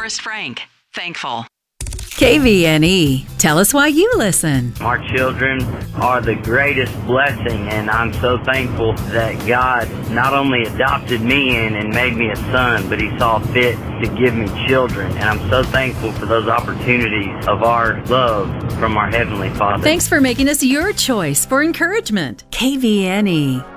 DeForest Frank. Thankful. KVNE. Tell us why you listen. Our children are the greatest blessing, and I'm so thankful that God not only adopted me in and made me a son, but He saw fit to give me children. And I'm so thankful for those opportunities of our love from our Heavenly Father. Thanks for making us your choice for encouragement. KVNE.